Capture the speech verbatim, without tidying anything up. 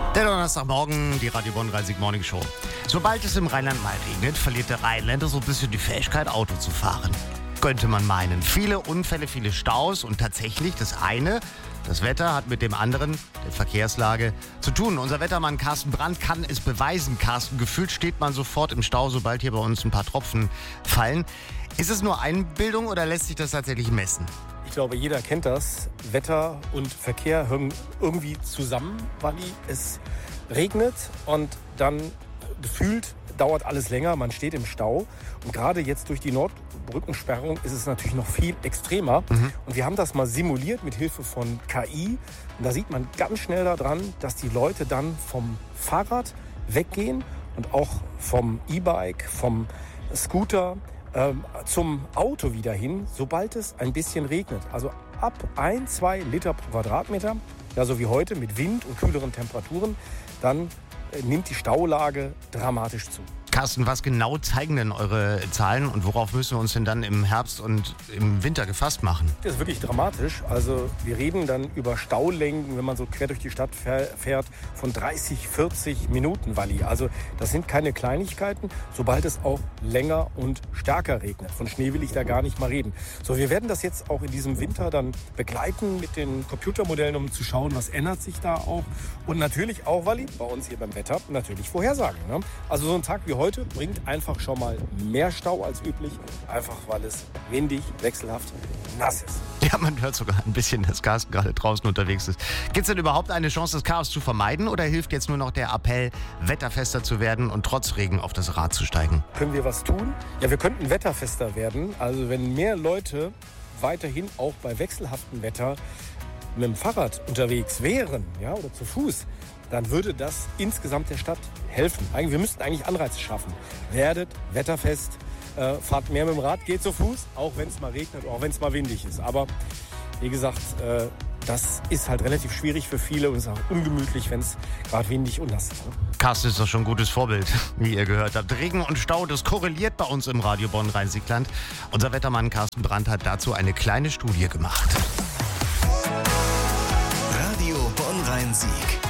Der Donnerstagmorgen, die Radio Bonn dreißig Morning Show. Sobald es im Rheinland mal regnet, verliert der Rheinländer so ein bisschen die Fähigkeit, Auto zu fahren. Könnte man meinen. Viele Unfälle, viele Staus und tatsächlich das eine, das Wetter, hat mit dem anderen, der Verkehrslage, zu tun. Unser Wettermann Carsten Brandt kann es beweisen. Carsten, gefühlt steht man sofort im Stau, sobald hier bei uns ein paar Tropfen fallen. Ist es nur Einbildung oder lässt sich das tatsächlich messen? Ich glaube, jeder kennt das. Wetter und Verkehr hören irgendwie zusammen, weil es regnet und dann gefühlt dauert alles länger. Man steht im Stau und gerade jetzt durch die Nordbrückensperrung ist es natürlich noch viel extremer. Mhm. Und wir haben das mal simuliert mit Hilfe von K I. Und da sieht man ganz schnell daran, dass die Leute dann vom Fahrrad weggehen und auch vom E-Bike, vom Scooter ähm, zum Auto wieder hin, sobald es ein bisschen regnet. Also ab ein, zwei Liter pro Quadratmeter, ja, so wie heute mit Wind und kühleren Temperaturen, dann äh, nimmt die Staulage dramatisch zu. Carsten, was genau zeigen denn eure Zahlen und worauf müssen wir uns denn dann im Herbst und im Winter gefasst machen? Das ist wirklich dramatisch. Also wir reden dann über Staulängen, wenn man so quer durch die Stadt fährt, von dreißig, vierzig Minuten, Walli. Also das sind keine Kleinigkeiten, sobald es auch länger und stärker regnet. Von Schnee will ich da gar nicht mal reden. So, wir werden das jetzt auch in diesem Winter dann begleiten mit den Computermodellen, um zu schauen, was ändert sich da auch. Und natürlich auch, Walli, bei uns hier beim Wetter, natürlich Vorhersagen. Ne? Also so ein Tag wie heute bringt einfach schon mal mehr Stau als üblich, einfach weil es windig, wechselhaft, nass ist. Ja, man hört sogar ein bisschen, dass Carsten gerade draußen unterwegs ist. Gibt es denn überhaupt eine Chance, das Chaos zu vermeiden oder hilft jetzt nur noch der Appell, wetterfester zu werden und trotz Regen auf das Rad zu steigen? Können wir was tun? Ja, wir könnten wetterfester werden. Also wenn mehr Leute weiterhin auch bei wechselhaftem Wetter mit dem Fahrrad unterwegs wären, ja, oder zu Fuß, dann würde das insgesamt der Stadt helfen. Wir müssten eigentlich Anreize schaffen. Werdet wetterfest, äh, fahrt mehr mit dem Rad, geht zu Fuß, auch wenn es mal regnet, auch wenn es mal windig ist. Aber wie gesagt, äh, das ist halt relativ schwierig für viele und ist auch ungemütlich, wenn es gerade windig und nass ist. Ne? Carsten ist doch schon ein gutes Vorbild, wie ihr gehört habt. Regen und Stau, das korreliert bei uns im Radio Bonn-Rhein-Sieg-Land. Unser Wettermann Carsten Brandt hat dazu eine kleine Studie gemacht. Radio Bonn-Rhein-Sieg.